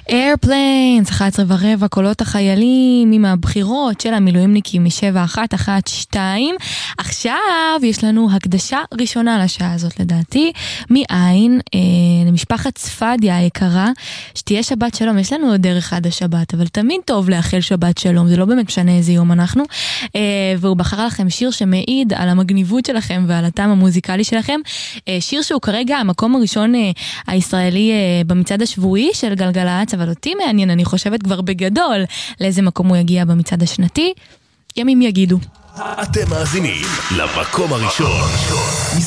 Airplanes, 11:15, קולות החיילים עם הבחירות של המילואימניקים מ-7-1-1-2. עכשיו יש לנו הקדשה ראשונה לשעה הזאת לדעתי, מעין למשפחת צפדיה היקרה, שתהיה שבת שלום. יש לנו עוד דרך עד השבת, אבל תמיד טוב לאחל שבת שלום, זה לא באמת משנה איזה יום אנחנו, והוא בחר לכם שיר שמעיד על המגניבות שלכם ועל הטעם המוזיקלי שלכם, שיר שהוא כרגע המקום הראשון הישראלי במצעד השבועי של גלגלצ, אבל אותי מעניין, אני חושבת כבר בגדול לאיזה מקום הוא יגיע במצעד השנתי, ימים יגידו. אתם מאזינים למקום הראשון.